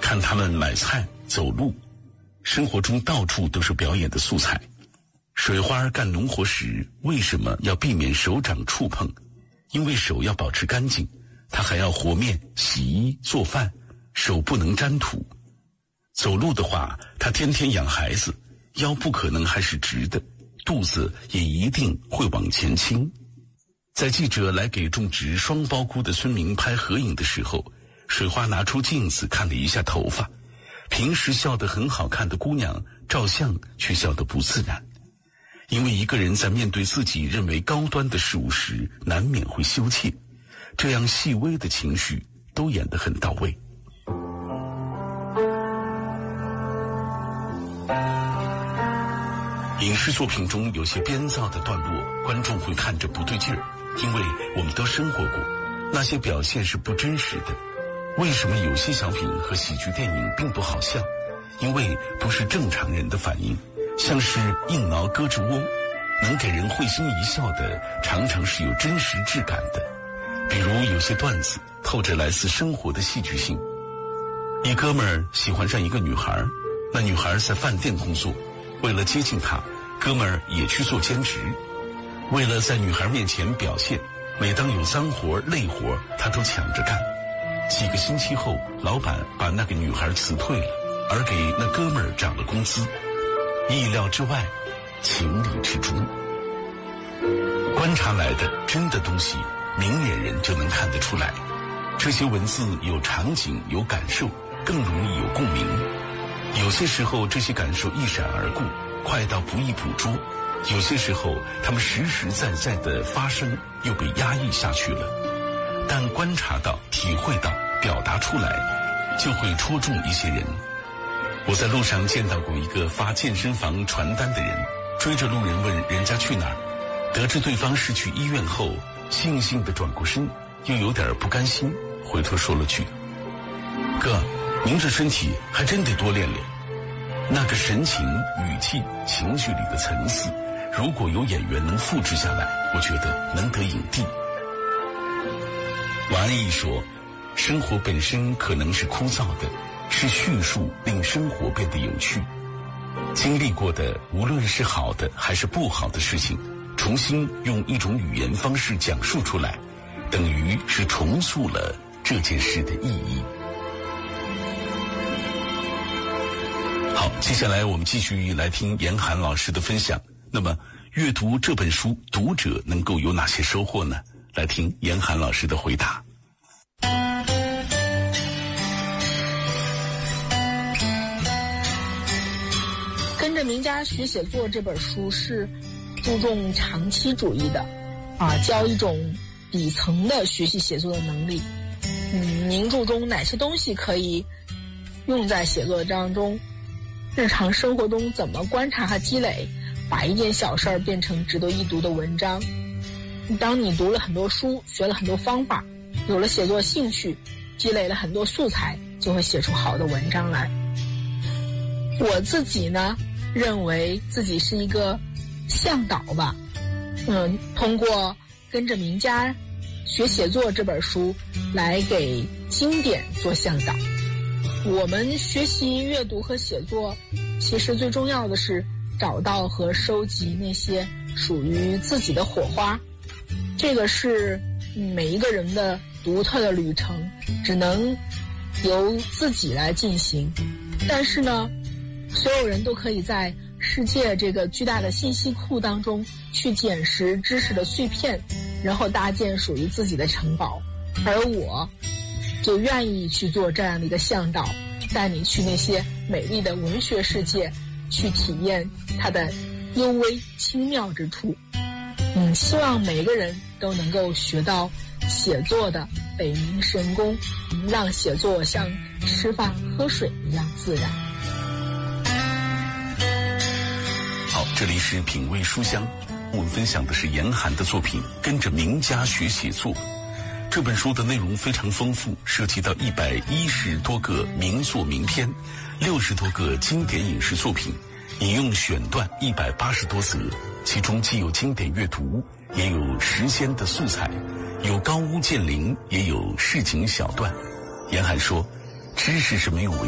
看他们买菜、走路，生活中到处都是表演的素材。水花干农活时为什么要避免手掌触碰？因为手要保持干净，他还要和面、洗衣、做饭，手不能沾土。走路的话，他天天养孩子，腰不可能还是直的，肚子也一定会往前倾。在记者来给种植双苞菇的村民拍合影的时候，水花拿出镜子看了一下头发，平时笑得很好看的姑娘照相却笑得不自然。因为一个人在面对自己认为高端的事物时，难免会羞怯，这样细微的情绪都演得很到位。影视作品中有些编造的段落，观众会看着不对劲儿，因为我们都生活过，那些表现是不真实的。为什么有些小品和喜剧电影并不好笑？因为不是正常人的反应，像是硬挠胳肢窝，能给人会心一笑的常常是有真实质感的。比如有些段子透着来自生活的戏剧性。一哥们儿喜欢上一个女孩，那女孩在饭店工作，为了接近她，哥们儿也去做兼职。为了在女孩面前表现，每当有脏活累活他都抢着干。几个星期后，老板把那个女孩辞退了，而给那哥们儿涨了工资。意料之外，情理之中。观察来的真的东西，明眼人就能看得出来。这些文字有场景有感受，更容易有共鸣。有些时候这些感受一闪而过，快到不易捕捉；有些时候它们实实在在的发生，又被压抑下去了。但观察到、体会到、表达出来，就会戳中一些人。我在路上见到过一个发健身房传单的人，追着路人问人家去哪儿，得知对方是去医院后，悻悻地转过身，又有点不甘心，回头说了句：哥，您这身体还真得多练练。那个神情、语气、情绪里的层次，如果有演员能复制下来，我觉得能得影帝。王安忆说，生活本身可能是枯燥的，是叙述令生活变得有趣。经历过的，无论是好的还是不好的事情，重新用一种语言方式讲述出来，等于是重塑了这件事的意义。好，接下来我们继续来听严寒老师的分享。那么阅读这本书，读者能够有哪些收获呢？来听严寒老师的回答。 跟着名家学写作这本书是注重长期主义的教一种底层的学习写作的能力。您注重哪些东西可以用在写作当中？日常生活中怎么观察和积累，把一件小事儿变成值得一读的文章？当你读了很多书，学了很多方法，有了写作兴趣，积累了很多素材，就会写出好的文章来。我自己呢，认为自己是一个向导吧。通过跟着名家学写作这本书来给经典做向导。我们学习阅读和写作，其实最重要的是找到和收集那些属于自己的火花。这个是每一个人的独特的旅程，只能由自己来进行。但是呢，所有人都可以在世界这个巨大的信息库当中去捡拾知识的碎片，然后搭建属于自己的城堡。而我就愿意去做这样的一个向导，带你去那些美丽的文学世界，去体验它的幽微精妙之处。希望每个人都能够学到写作的北冥神功，让写作像吃饭喝水一样自然。 好，这里是品味书香，我们分享的是严寒的作品《跟着名家学写作》。这本书的内容非常丰富，涉及到110多个名作名篇，60多个经典影视作品，引用选段180多则，其中既有经典阅读，也有时间的素材，有高屋建瓴，也有市井小段。严寒说，知识是没有